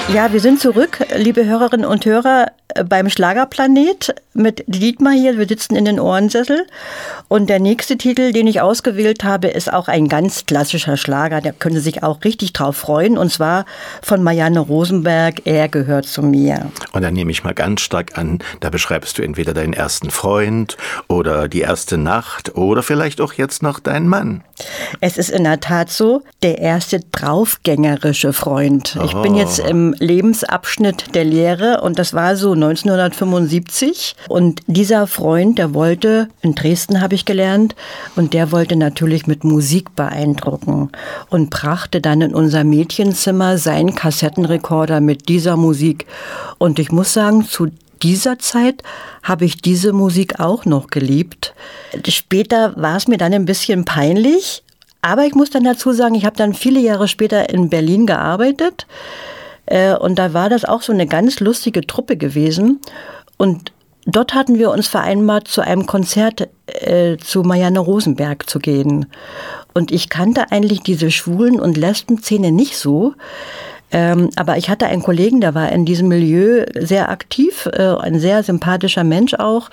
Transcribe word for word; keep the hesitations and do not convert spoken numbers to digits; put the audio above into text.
Ja, wir sind zurück, liebe Hörerinnen und Hörer, beim Schlagerplanet mit Dietmar hier. Wir sitzen in den Ohrensessel. Und der nächste Titel, den ich ausgewählt habe, ist auch ein ganz klassischer Schlager. Da können Sie sich auch richtig drauf freuen. Und zwar von Marianne Rosenberg, Er gehört zu mir. Und dann nehme ich mal ganz stark an, da beschreibst du entweder deinen ersten Freund oder die erste Nacht oder vielleicht auch jetzt noch deinen Mann. Es ist in der Tat so, der erste draufgängerische Freund. Ich Oh. bin jetzt im Lebensabschnitt der Lehre und das war so neunzehnhundertfünfundsiebzig. Und dieser Freund, der wollte, in Dresden habe ich gelernt, und der wollte natürlich mit Musik beeindrucken und brachte dann in unser Mädchenzimmer seinen Kassettenrekorder mit dieser Musik. Und ich muss sagen, zu dieser Zeit habe ich diese Musik auch noch geliebt. Später war es mir dann ein bisschen peinlich, aber ich muss dann dazu sagen, ich habe dann viele Jahre später in Berlin gearbeitet äh, und da war das auch so eine ganz lustige Truppe gewesen und dort hatten wir uns vereinbart, zu einem Konzert äh, zu Marianne Rosenberg zu gehen. Und ich kannte eigentlich diese Schwulen- und Lesben-Szene nicht so. Ähm, aber ich hatte einen Kollegen, der war in diesem Milieu sehr aktiv, äh, ein sehr sympathischer Mensch auch.